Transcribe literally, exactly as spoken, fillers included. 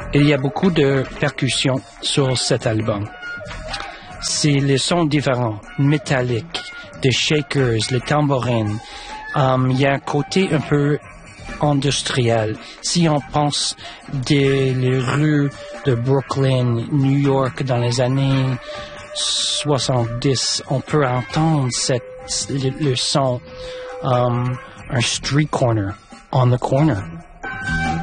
Il y a beaucoup de percussions sur cet album. C'est les sons différents, métalliques, des shakers, les tambourines. Um, il y a un côté un peu industriel. Si on pense des les rues de Brooklyn, New York dans les années soixante-dix, on peut entendre cette, le, le son, um, un street corner, on the corner.